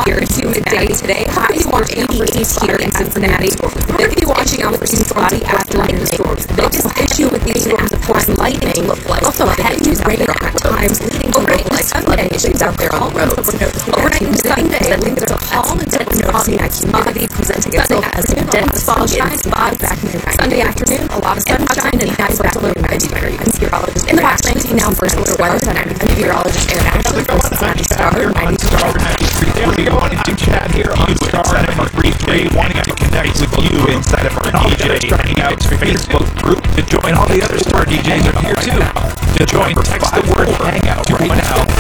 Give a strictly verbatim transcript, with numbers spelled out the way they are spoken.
here in Cincinnati today. High watching out for eighties here in Cincinnati. We're going to be watching out for some spotty afternoon storms. The biggest issue with these storms, of course, lightning. Also, heavy rain at times leading to overnight Sunday issues out there on the roads. Overnight into Sunday, things are calm and we're noticing activity presenting itself as a dense sunshine spot back in the Sunday afternoon. A lot of sunshine and nice afternoon weather. Meteorologist in the past nineteen now for solar weather center. Meteorologist Aaron Ashley from Cincinnati Star ninety-three. We wanted to chat here on Star ninety-three three, wanting to connect with you inside of our D J Hangouts Facebook group. To join all the other Star D Js are here too. To join, text the word Hangout right now